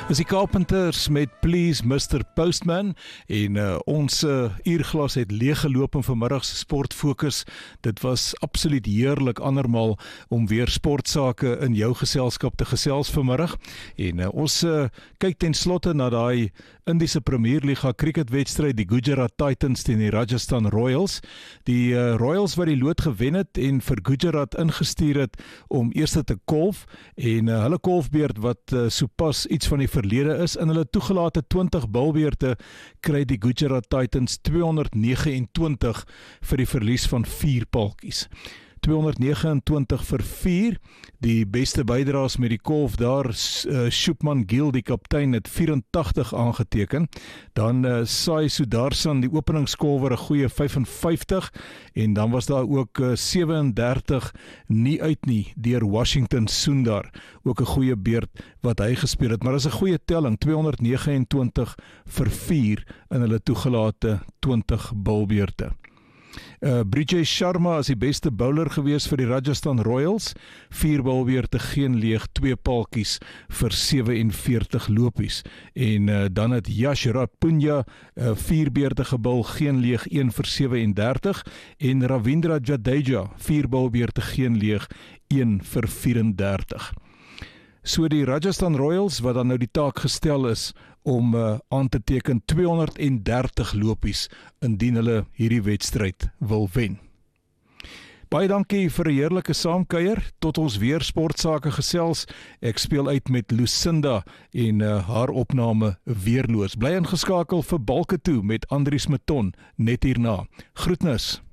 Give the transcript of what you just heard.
Is die Carpenters met Please Mr. Postman en ons uurglas het leeggeloop in vanmiddag se sportfokus. Dit was absoluut heerlik andermal om weer sportsake in jou geselskap te gesels vanmiddag. En ons kyk ten slotte na daai Indiese Premierliga cricketwedstryd, die Gujarat Titans teen die Rajasthan Royals. Die Royals wat die lood gewen het en vir Gujarat ingestuur het om eerste te kolf en hulle kolfbeurt wat sopas iets van die verlede is, in hulle toegelate 20 bilbeurte kry die Gujarat Titans 229 vir die verlies van 4 paltjies. 229 vir 4, die beste bydraes met die kolf daar, Shubman Gill, die kaptein, het 84 aangeteken, dan Sai Sudarshan, die openingskolwer, 'n goeie 55, en dan was daar ook 37 nie uit nie, deur Washington Sundar, ook 'n goeie beurt wat hy gespeel het, maar is 'n goeie telling, 229 vir 4 in hulle toegelate 20 bilbeurte. Brijay Sharma is die beste bowler gewees vir die Rajasthan Royals, 4 bilbeurte geen leeg, 2 paltjies vir 47 lopies. En dan het Yashrat Punya 4 beurte gebul, geen leeg, 1 vir 37, en Ravindra Jadeja 4 bilbeurte geen leeg, 1 vir 34. So die Rajasthan Royals, wat dan nou die taak gestel is om aan te teken 230 lopies indien hulle hierdie wedstryd wil wen. Baie dankie vir 'n heerlike saamkuier, tot ons weer sportsake gesels. Ek speel uit met Lucinda en haar opname Weerloos. Bly ingeskakel vir Balke toe met Andries Meton net hierna. Groetnis.